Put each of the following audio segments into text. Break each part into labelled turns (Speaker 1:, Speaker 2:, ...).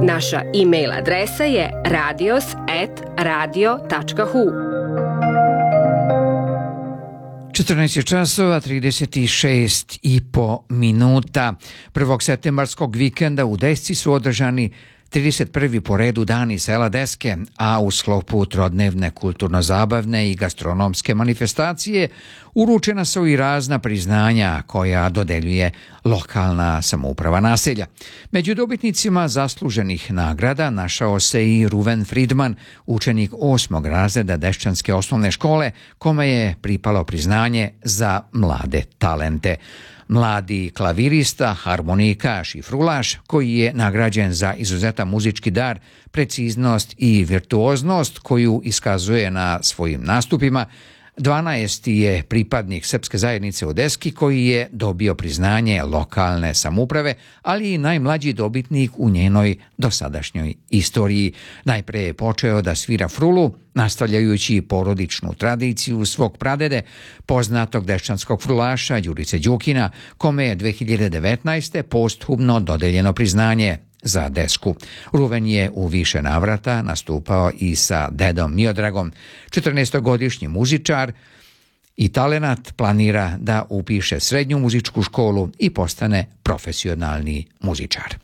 Speaker 1: Naša e-mail adresa je radios@radio.hu.
Speaker 2: 14 časova 36,5 minuta. 1. septembarskog vikenda u Desci su održani 31. po redu dani sela Deske, a u sklopu trodnevne kulturno-zabavne i gastronomske manifestacije uručena su i razna priznanja koja dodeljuje lokalna samouprava naselja. Među dobitnicima zasluženih nagrada našao se i Ruven Fridman, učenik 8. razreda Dešćanske osnovne škole, kome je pripalo priznanje za mlade talente. Mladi klavirista, harmonikaš i frulaš, koji je nagrađen za izuzetan muzički dar, preciznost i virtuoznost koju iskazuje na svojim nastupima, 12. je pripadnik srpske zajednice u Deski koji je dobio priznanje lokalne samouprave, ali i najmlađi dobitnik u njenoj dosadašnjoj istoriji. Najpre je počeo da svira frulu, nastavljajući porodičnu tradiciju svog pradede, poznatog dešćanskog frulaša Đurice Đukina, kome je 2019. posthumno dodeljeno priznanje za Desku. Ruven je u više navrata nastupao i sa dedom Miodragom. 14-godišnji muzičar i talenat planira da upiše srednju muzičku školu i postane profesionalni muzičar.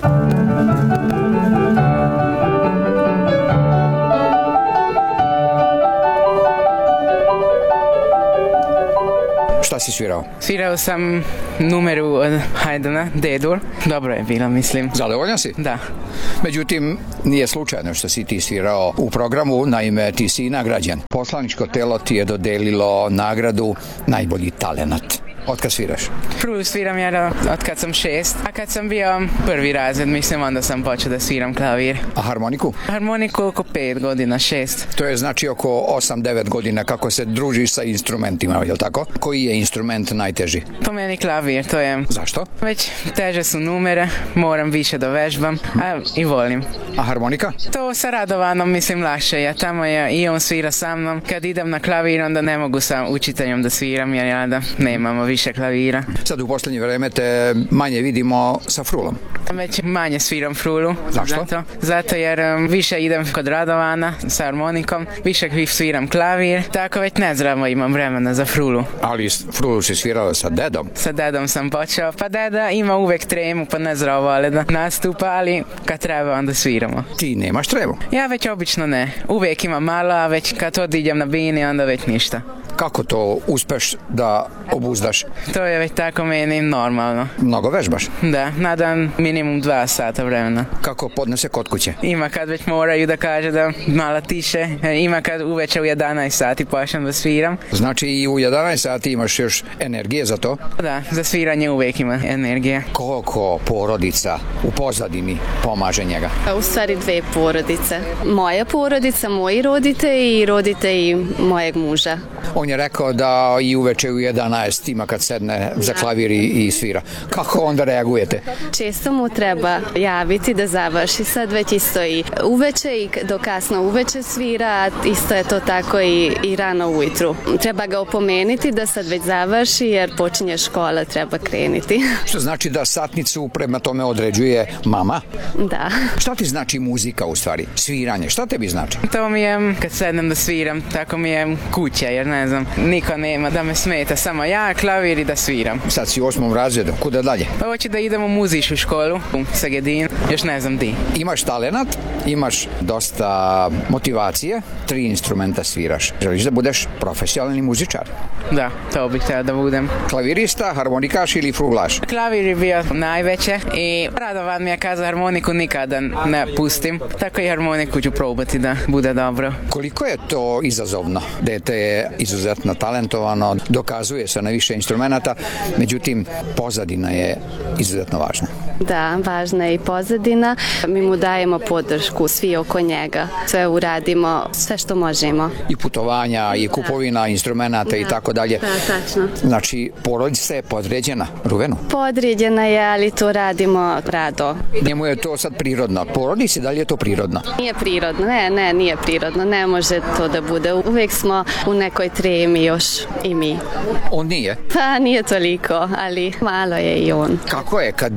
Speaker 2: Šta si svirao?
Speaker 3: Svirao sam numeru od Haydna, D-dur. Dobro je bilo, mislim.
Speaker 2: Zadovoljan si?
Speaker 3: Da.
Speaker 2: Međutim, nije slučajno što si ti svirao u programu, naime ti si nagrađen. Poslaničko telo ti je dodelilo nagradu najbolji talenat. Od kad sviraš?
Speaker 3: Prvo sviram ja od kad sam 6, a kad sam bio 1. razred, mislim, onda sam počeo da sviram klavir.
Speaker 2: A harmoniku?
Speaker 3: Harmoniku oko 5 godina, 6.
Speaker 2: To je znači oko 8-9 godina kako se družiš sa instrumentima, je li tako? Koji je instrument najteži?
Speaker 3: Po meni klavir, to je...
Speaker 2: Zašto?
Speaker 3: Već teže su numere, moram više da vežbam, a i volim.
Speaker 2: A harmonika?
Speaker 3: To sa Radovanom, mislim, lakše. Ja tamo i on svira sa mnom. Kad idem na klavir, onda ne mogu sa učiteljom da sviram, jer ja da nemamo više klavira.
Speaker 2: Sad u posljednje vreme te manje vidimo sa frulom.
Speaker 3: Već manje sviram frulu.
Speaker 2: Zašto?
Speaker 3: Zato jer više idem kod Radovana sa harmonikom, više sviram klavir, tako već nezdravo imam vremena za frulu.
Speaker 2: Ali frulu si svirala sa dedom?
Speaker 3: Sa dedom sam počeo, pa deda ima uvek tremu, pa nezdravo vole da nastupa, ali kad treba onda sviramo.
Speaker 2: Ti nemaš tremu?
Speaker 3: Ja već obično ne. Uvek imam malo, a već kad odidem na bini, onda već ništa.
Speaker 2: Kako to uspeš da obuzdaš?
Speaker 3: To je već tako meni normalno.
Speaker 2: Mnogo vežbaš?
Speaker 3: Da, na dan minimum 2 sata vremena.
Speaker 2: Kako podnese kod kuće?
Speaker 3: Ima kad već moraju da kaže da malo tiše, ima kad uveče u 11 sati počnem da sviram.
Speaker 2: Znači i u 11 sati imaš još energije za to?
Speaker 3: Da, za sviranje uvek ima energije.
Speaker 2: Koliko porodica u pozadini pomaže njega?
Speaker 4: U stvari 2 porodice. Moja porodica, moji roditelji i roditelji mojeg muža.
Speaker 2: On je rekao da i uveče u 11 ima kad sedne za klavir i svira. Kako onda reagujete?
Speaker 4: Često mu treba javiti da završi, sad već isto i uveče i do kasno uveče svira, isto je to tako i rano ujutru. Treba ga opomenuti da sad već završi jer počinje škola, treba kreniti.
Speaker 2: Što znači da satnicu prema tome određuje mama?
Speaker 4: Da.
Speaker 2: Šta ti znači muzika u stvari? Sviranje, šta tebi znači?
Speaker 3: To mi je kad sednem da sviram, tako mi je kuća, jer ne znam, niko nema da me smeta, samo ja, klavir i da sviram.
Speaker 2: Sad si u 8. razredu, kuda dalje?
Speaker 3: Pa hoću da idem u muzičku školu, u Segedin, još ne znam di.
Speaker 2: Imaš talenat, imaš dosta motivacije, 3 instrumenta sviraš. Želiš da budeš profesionalni muzičar?
Speaker 3: Da, to bih htio da budem.
Speaker 2: Klavirista, harmonikaš ili frulaš?
Speaker 3: Klavir je bio najveće i Radovan mi je kazao harmoniku nikada ne pustim, tako i harmoniku ću probati da bude dobro.
Speaker 2: Koliko je to izazovno? Dete je izuzetno talentovano, dokazuje se na više instrumenta, međutim pozadina je izuzetno važna.
Speaker 4: Da, važna je i pozadina. Mi mu dajemo podršku, svi oko njega. Sve uradimo, sve što možemo.
Speaker 2: I putovanja, i kupovina instrumenta i tako dalje.
Speaker 4: Da, tačno.
Speaker 2: Znači, porodica je podređena Ruvenu?
Speaker 4: Podređena je, ali to radimo rado.
Speaker 2: Njemu je to sad prirodno. Porodici, da li je to prirodno?
Speaker 4: Nije prirodno, ne, nije prirodno. Ne može to da bude. Uvijek smo u nekoj tremi još i mi.
Speaker 2: On nije?
Speaker 4: Pa nije toliko, ali malo je i on.
Speaker 2: Kako je kad on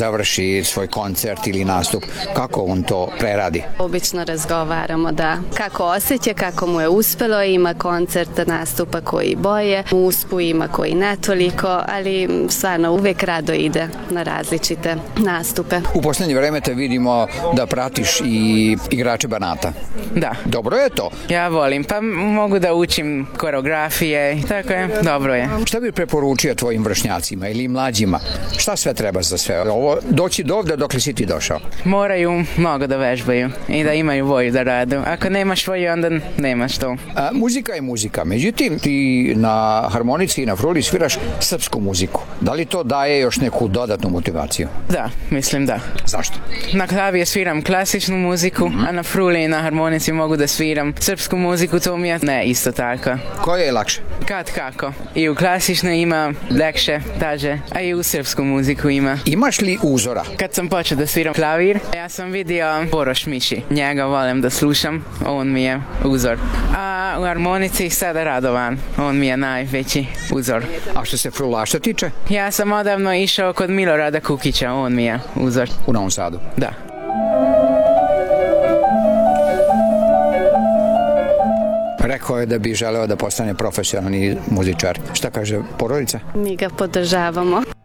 Speaker 2: završi svoj koncert ili nastup, kako on to preradi?
Speaker 4: Obično razgovaramo da kako osjeća, kako mu je uspelo, ima koncert, nastupa koji boje, uspu ima koji ne toliko, ali stvarno uvek rado ide na različite nastupe.
Speaker 2: U posljednje vreme te vidimo da pratiš i igrače Banata.
Speaker 3: Da.
Speaker 2: Dobro je to?
Speaker 3: Ja volim, pa mogu da učim koreografije i tako je, dobro je.
Speaker 2: Šta bi preporučio tvojim vršnjacima ili mlađima? Šta sve treba za sve ovo? Doći do ovde dok li si ti došao?
Speaker 3: Moraju mnogo da vežbaju i da imaju volju da radu. Ako nemaš volju, onda nemaš to.
Speaker 2: Muzika je muzika, međutim ti na harmonici i na fruli sviraš srpsku muziku. Da li to daje još neku dodatnu motivaciju?
Speaker 3: Da, mislim da.
Speaker 2: Zašto?
Speaker 3: Na klavije sviram klasičnu muziku, a na fruli i na harmonici mogu da sviram srpsku muziku, to mi je ne isto tako.
Speaker 2: Koje je lakše?
Speaker 3: Kad kako. I u klasičnoj ima lekše, taže, a i u srpsku muziku ima.
Speaker 2: Imaš li uzora?
Speaker 3: Kad sam počeo da sviram klavir, ja sam vidio Boroš Miši. Njega volim da slušam, on mi je uzor. A u harmonici sada Radovan, on mi je najveći uzor.
Speaker 2: A što se frulaša tiče?
Speaker 3: Ja sam odavno išao kod Milorada Kukića, on mi je uzor.
Speaker 2: U Novom Sadu?
Speaker 3: Da.
Speaker 2: Rekao je da bi želeo da postane profesionalni muzičar. Šta kaže porodica?
Speaker 4: Mi ga podržavamo.